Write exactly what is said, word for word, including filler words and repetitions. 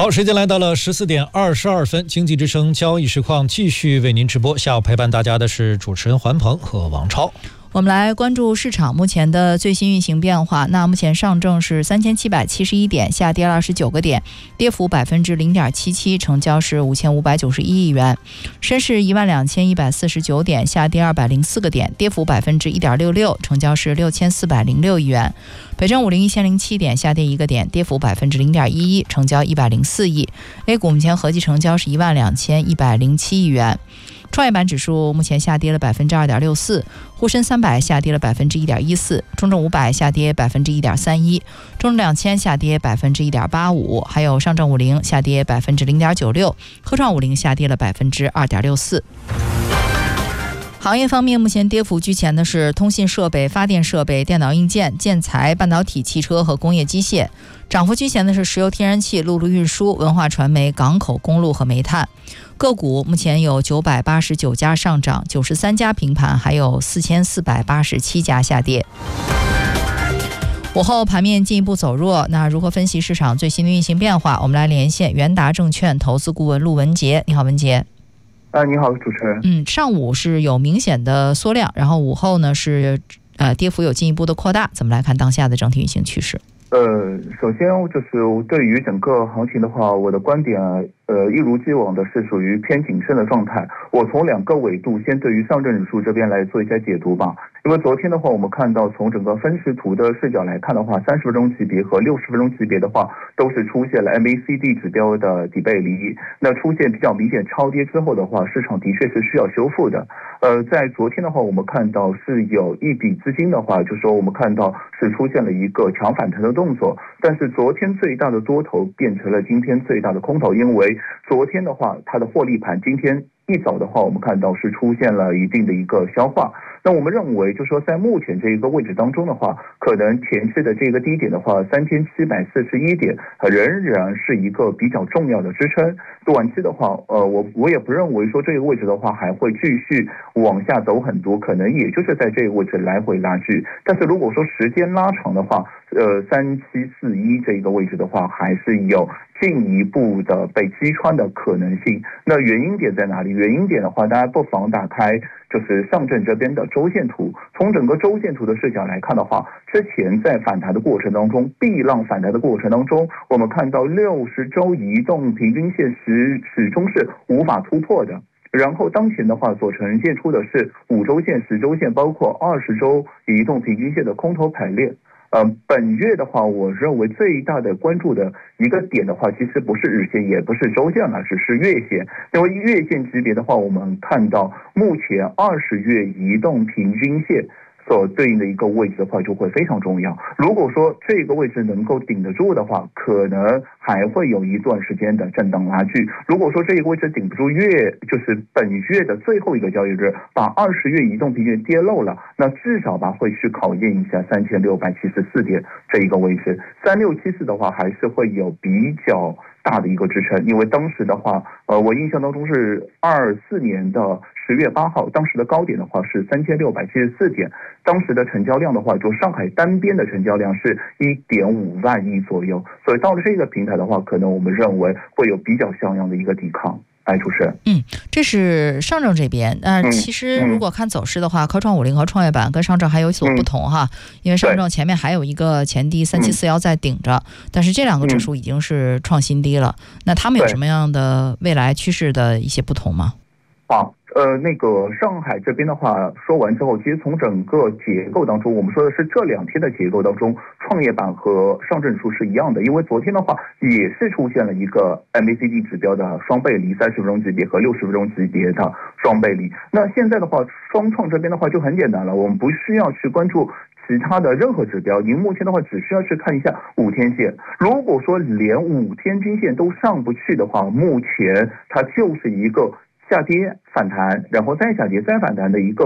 好，时间来到了十四点二十二分，经济之声交易实况继续为您直播。下午陪伴大家的是主持人环鹏和王超。 我们来关注市场目前的最新运行变化。那目前上证是三千七百七十一点，下跌了二十九个点，跌幅百分之零点七七，成交是五千五百九十一亿元。深市一万两千一百四十九点，下跌二百零四个点，跌幅百分之一点六六，成交是六千四百零六亿元。北证五零一千零七点，下跌一个点，跌幅百分之零点一一，成交一百零四亿。A 股目前合计成交是一万两千一百零七亿元。创业板指数目前下跌了百分之二点六四，沪深三百下跌了百分之一点一四，中证五百下跌百分之一点三一，中证两千下跌百分之一点八五，还有上证五零下跌百分之零点九六，科创五零下跌了百分之二点六四。行业方面，目前跌幅居前的是通信设备、发电设备、电脑硬件、建材、半导体、汽车和工业机械。涨幅居前的是石油天然气、陆路运输、文化传媒、港口、公路和煤炭。个股目前有九百八十九家上涨，九十三家平盘，还有四千四百八十七家下跌。午后盘面进一步走弱，那如何分析市场最新的运行变化？我们来连线元达证券投资顾问陆文杰。你好，文杰。 啊，你好，主持人。 嗯，上午是有明显的缩量，然后午后呢是呃跌幅有进一步的扩大，怎么来看当下的整体运行趋势？ 呃，首先就是对于整个行情的话，我的观点呃一如既往的是属于偏谨慎的状态。我从两个维度，先对于上证指数这边来做一下解读吧。因为昨天的话，我们看到从整个分时图的视角来看的话，三十分钟级别和六十分钟级别的话，都是出现了 M A C D 指标的底背离。那出现比较明显超跌之后的话，市场的确是需要修复的。呃，在昨天的话，我们看到是有一笔资金的话，就说我们看到是出现了一个强反弹的动作，但是昨天最大的多头变成了今天最大的空头，因为昨天的话，它的获利盘今天一早的话，我们看到是出现了一定的一个消化。那我们认为，就说在目前这一个位置当中的话，可能前期的这个低点的话，三千七百四十一点仍然是一个比较重要的支撑。短期的话，呃，我我也不认为说这个位置的话还会继续往下走很多，可能也就是在这个位置来回拉锯。但是如果说时间拉长的话，呃，三七四一这个位置的话，还是有进一步的被击穿的可能性。那原因点在哪里？原因点的话，大家不妨打开就是上证这边的周线图。从整个周线图的视角来看的话，之前在反弹的过程当中， B 浪反弹的过程当中，我们看到六十周移动平均线始始终是无法突破的。然后当前的话所呈现出的是五周线、十周线，包括二十周移动平均线的空头排列。呃，本月的话，我认为最大的关注的一个点的话，其实不是日线，也不是周线了，只是月线。因为月线级别的话，我们看到目前二十月移动平均线所对应的一个位置的话，就会非常重要。如果说这个位置能够顶得住的话，可能还会有一段时间的震荡拉锯。如果说这个位置顶不住，月就是本月的最后一个交易日，把二十月移动平均跌漏了，那至少吧会去考验一下三千六百七十四点这一个位置。三六七四的话，还是会有比较大的一个支撑，因为当时的话，呃，我印象当中是二四年的十月八号，当时的高点的话是三千六百七十四点，当时的成交量的话，就上海单边的成交量是一点五万亿左右，所以到了这个平台的话，可能我们认为会有比较像样的一个抵抗。哎，主持人， 嗯，这是上证这边。那、呃、其实如果看走势的话，科创五零和创业板跟上证还有所不同哈，因为上证前面还有一个前低三七四幺在顶着，但是这两个指数已经是创新低了。那他们有什么样的未来趋势的一些不同吗？ 好。呃，那个上海这边的话说完之后，其实从整个结构当中，我们说的是这两天的结构当中，创业板和上证指数是一样的，因为昨天的话也是出现了一个 M A C D 指标的双背离，三十分钟级别和六十分钟级别的双背离。那现在的话，双创这边的话就很简单了，我们不需要去关注其他的任何指标，您目前的话只需要去看一下五天线。如果说连五天均线都上不去的话，目前它就是一个下跌反弹，然后再下跌再反弹的一个